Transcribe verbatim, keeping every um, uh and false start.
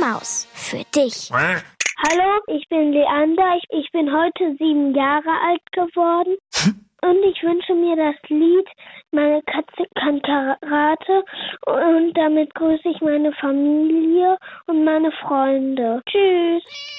Maus. Für dich. Hallo, ich bin Leander. Ich, ich bin heute sieben Jahre alt geworden. Und ich wünsche mir das Lied Meine Katze kann Karate. Und damit grüße ich meine Familie und meine Freunde. Tschüss.